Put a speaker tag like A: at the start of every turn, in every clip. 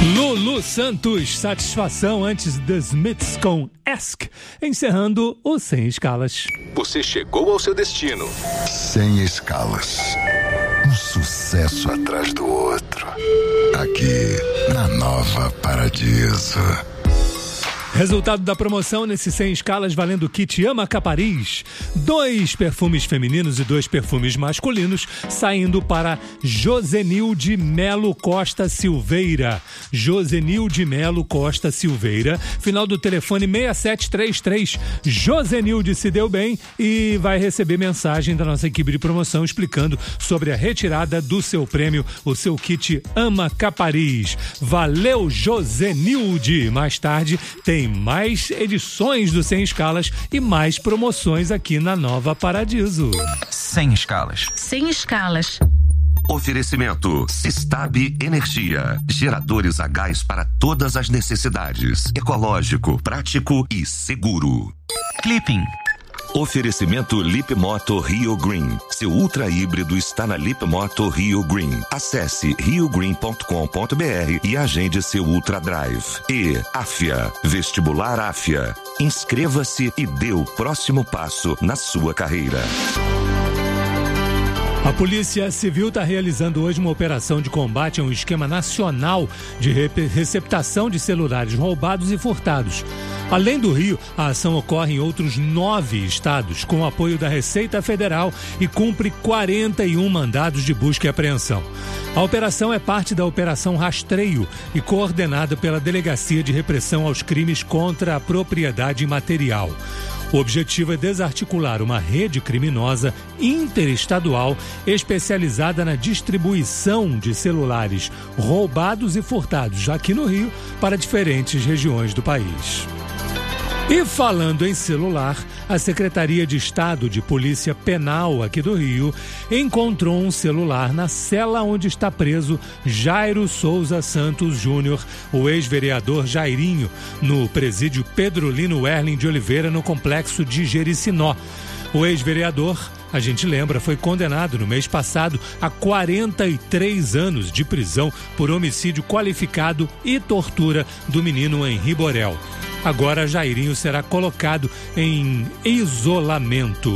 A: Lulu Santos, Satisfação, antes The Smiths com Ask, encerrando o Sem Escalas.
B: Você chegou ao seu destino.
C: Sem escalas. Um sucesso atrás do outro. Aqui, na Nova Paradiso.
A: Resultado da promoção nesse 100 escalas valendo kit Amaca Paris. 2 perfumes femininos e 2 perfumes masculinos, saindo para Josenilde Melo Costa Silveira. Josenilde Melo Costa Silveira. Final do telefone 6733. Josenilde se deu bem e vai receber mensagem da nossa equipe de promoção explicando sobre a retirada do seu prêmio, o seu kit Amaca Paris. Valeu, Josenilde! Mais tarde tem mais edições do Sem Escalas e mais promoções aqui na Nova Paradiso.
D: Sem escalas.
E: Sem escalas.
B: Oferecimento Sistab Energia. Geradores a gás para todas as necessidades. Ecológico, prático e seguro.
D: Clipping.
B: Oferecimento Lip Moto Rio Green. Seu ultra híbrido está na Lip Moto Rio Green. Acesse riogreen.com.br e agende seu Ultra Drive. E Afia, Vestibular Afia. Inscreva-se e dê o próximo passo na sua carreira.
A: A Polícia Civil está realizando hoje uma operação de combate a um esquema nacional de receptação de celulares roubados e furtados. Além do Rio, a ação ocorre em outros 9 estados, com apoio da Receita Federal e cumpre 41 mandados de busca e apreensão. A operação é parte da Operação Rastreio e coordenada pela Delegacia de Repressão aos Crimes contra a Propriedade Imaterial. O objetivo é desarticular uma rede criminosa interestadual especializada na distribuição de celulares roubados e furtados aqui no Rio para diferentes regiões do país. E falando em celular, a Secretaria de Estado de Polícia Penal aqui do Rio encontrou um celular na cela onde está preso Jairo Souza Santos Júnior, o ex-vereador Jairinho, no presídio Pedro Lino Werlin de Oliveira, no complexo de Jericinó. O ex-vereador, a gente lembra, foi condenado no mês passado a 43 anos de prisão por homicídio qualificado e tortura do menino Henri Borel. Agora Jairinho será colocado em isolamento.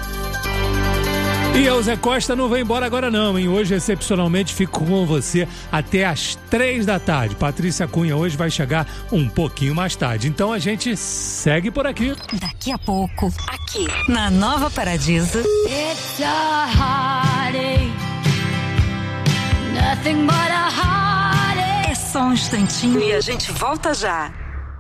A: E o Zé Costa não vai embora agora não, hein? Hoje, excepcionalmente, fico com você até às 3 da tarde. Patrícia Cunha hoje vai chegar um pouquinho mais tarde. Então a gente segue por aqui.
E: Daqui a pouco, aqui na Nova Paradiso. It's a heartache, nothing but a heartache. É só um instantinho e a gente volta já.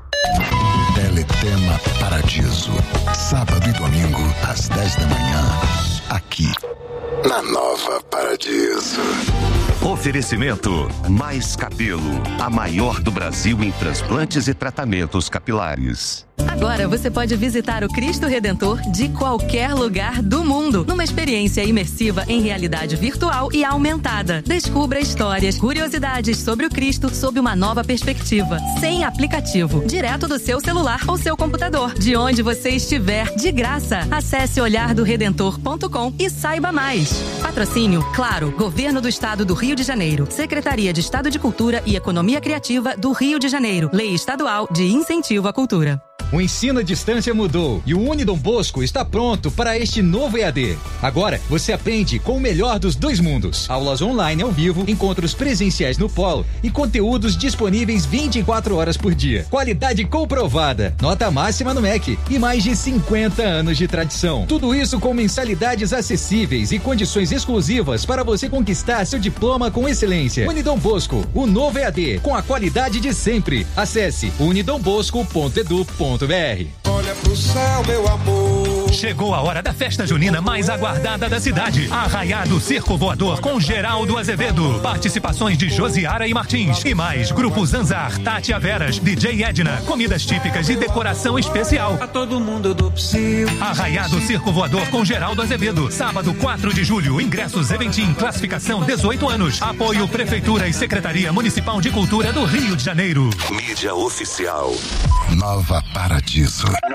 C: Teletema Paradiso. Sábado e domingo, às 10 da manhã. Aqui, na Nova Paradiso.
B: Oferecimento Mais Cabelo. A maior do Brasil em transplantes e tratamentos capilares.
F: Agora você pode visitar o Cristo Redentor de qualquer lugar do mundo, numa experiência imersiva em realidade virtual e aumentada. Descubra histórias, curiosidades sobre o Cristo sob uma nova perspectiva, sem aplicativo, direto do seu celular ou seu computador, de onde você estiver, de graça. Acesse olhardoredentor.com e saiba mais. Patrocínio, claro, Governo do Estado do Rio de Janeiro, Secretaria de Estado de Cultura e Economia Criativa do Rio de Janeiro, Lei Estadual de Incentivo à Cultura.
G: O ensino à distância mudou e o Unidom Bosco está pronto para este novo EAD. Agora, você aprende com o melhor dos dois mundos. Aulas online ao vivo, encontros presenciais no polo e conteúdos disponíveis 24 horas por dia. Qualidade comprovada, nota máxima no MEC e mais de 50 anos de tradição. Tudo isso com mensalidades acessíveis e condições exclusivas para você conquistar seu diploma com excelência. Unidom Bosco, o novo EAD, com a qualidade de sempre. Acesse unidombosco.edu.br.
H: Olha pro céu, meu amor.
I: Chegou a hora da festa junina mais aguardada da cidade. Arraiado Circo Voador com Geraldo Azevedo. Participações de Josiara e Martins. E mais, Grupo Zanzar, Tátia Veras, DJ Edna, comidas típicas e decoração especial.
H: A todo mundo do Psyu.
I: Arraiado Circo Voador com Geraldo Azevedo. Sábado 4 de julho, ingressos Eventim, classificação 18 anos. Apoio Prefeitura e Secretaria Municipal de Cultura do Rio de Janeiro.
B: Mídia oficial.
C: Nova Paradiso.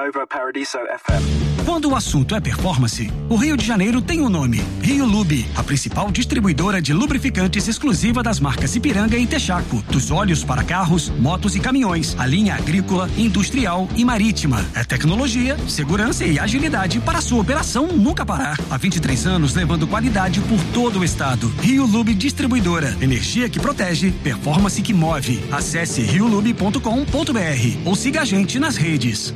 J: Nova Paradiso FM.
K: Quando o assunto é performance, o Rio de Janeiro tem um nome: Rio Lube, a principal distribuidora de lubrificantes exclusiva das marcas Ipiranga e Texaco, dos óleos para carros, motos e caminhões, a linha agrícola, industrial e marítima. É tecnologia, segurança e agilidade para a sua operação nunca parar. Há 23 anos levando qualidade por todo o estado. Rio Lube Distribuidora, energia que protege, performance que move. Acesse riolube.com.br ou siga a gente nas redes.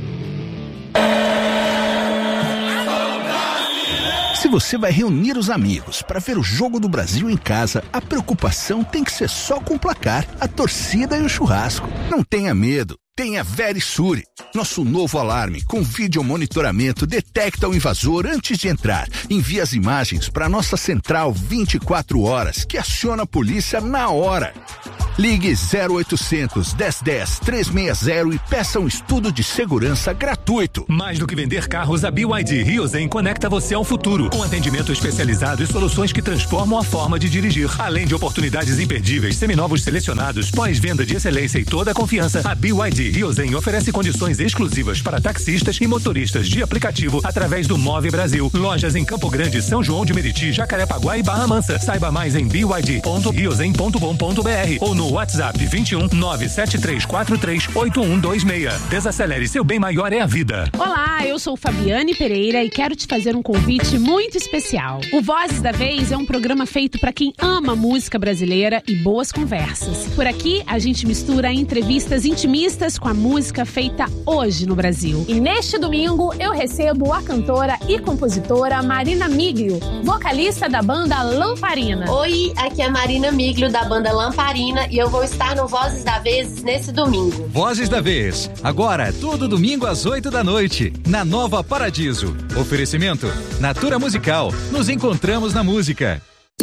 L: Se você vai reunir os amigos para ver o Jogo do Brasil em casa, a preocupação tem que ser só com o placar, a torcida e o churrasco. Não tenha medo. Tenha Verisure. Nosso novo alarme com vídeo monitoramento detecta o invasor antes de entrar. Envia as imagens para nossa central 24 horas, que aciona a polícia na hora. Ligue 0800 1010 360 e peça um estudo de segurança gratuito.
I: Mais do que vender carros, a BYD Rio Zen conecta você ao futuro, com atendimento especializado e soluções que transformam a forma de dirigir. Além de oportunidades imperdíveis, seminovos selecionados, pós-venda de excelência e toda a confiança, a BYD Rio Zen oferece condições exclusivas para taxistas e motoristas de aplicativo através do Move Brasil. Lojas em Campo Grande, São João de Meriti, Jacarepaguá e Barra Mansa. Saiba mais em byd.riozen.com.br ou no WhatsApp 21 97343 8126. Desacelere, seu bem maior é a vida.
M: Olá, eu sou Fabiane Pereira e quero te fazer um convite muito especial. O Vozes da Vez é um programa feito para quem ama música brasileira e boas conversas. Por aqui, a gente mistura entrevistas intimistas com a música feita hoje no Brasil. E neste domingo, eu recebo a cantora e compositora Marina Miglio, vocalista da banda Lamparina.
N: Oi, aqui é a Marina Miglio da banda Lamparina e eu vou estar no Vozes da Vez nesse domingo.
G: Vozes da Vez, agora todo domingo às 8 da noite, na Nova Paradiso. Oferecimento Natura Musical, nos encontramos na música.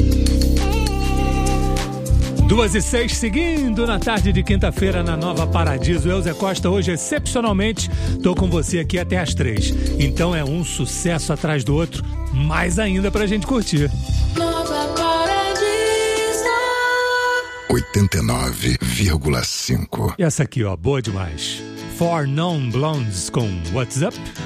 A: 2h06, seguindo na tarde de quinta-feira na Nova Paradiso. Eu, Zé Costa, hoje excepcionalmente tô com você aqui até às 3. Então é um sucesso atrás do outro, mais ainda pra gente curtir.
O: Nova Paradiso
C: 89,5.
A: E essa aqui, ó, boa demais. 4 Non Blondes com What's Up?